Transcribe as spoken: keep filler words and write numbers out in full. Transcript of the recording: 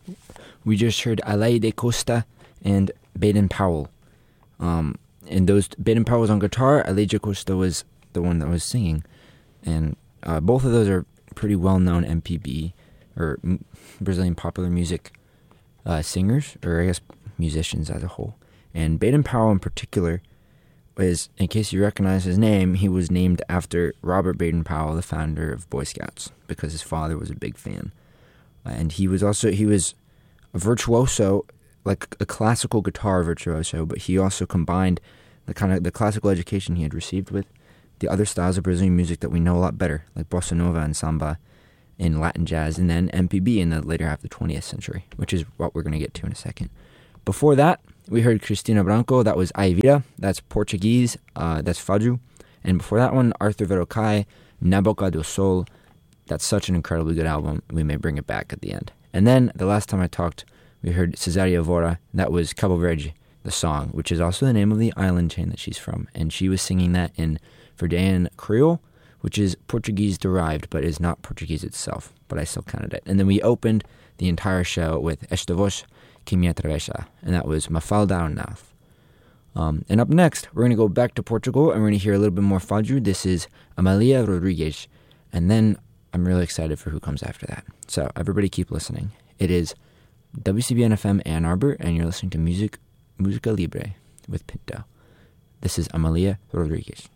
we just heard Alaide Costa and Baden Powell. Um, and those Baden Powell was on guitar, Alaide Costa was the one that was singing. And uh, both of those are pretty well-known M P B, or m- Brazilian popular music uh, singers, or I guess musicians as a whole. And Baden Powell in particular is, in case you recognize his name, he was named after Robert Baden Powell, the founder of Boy Scouts, because his father was a big fan. And he was also, he was a virtuoso, like a classical guitar virtuoso, but he also combined the kind of the classical education he had received with the other styles of Brazilian music that we know a lot better, like bossa nova and samba and Latin jazz, and then M P B in the later half of the twentieth century, which is what we're going to get to in a second. Before that, we heard Cristina Branco, that was Ai Vida, that's Portuguese, uh, that's Fado. And before that one, Arthur Verocai, Na Boca do Sol, that's such an incredibly good album, we may bring it back at the end. And then, the last time I talked, we heard Cesaria Evora, that was Cabo Verde, the song, which is also the name of the island chain that she's from. And she was singing that in Verdean Creole, which is Portuguese-derived, but is not Portuguese itself, but I still counted it. And then we opened the entire show with Esta Voz que me atravessa, and that was Mafalda Arnaud. Um, and up next, we're going to go back to Portugal, and we're going to hear a little bit more Fado. This is Amalia Rodrigues, and then I'm really excited for who comes after that. So everybody keep listening. It is W C B N F M Ann Arbor, and you're listening to Music Musica Libre with Pinto. This is Amalia Rodrigues.